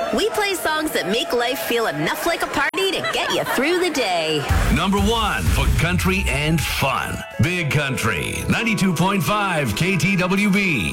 We play songs that make life feel enough like a party to get you through the day. Number 1 for country and fun. Big Country, 92.5 KTWB.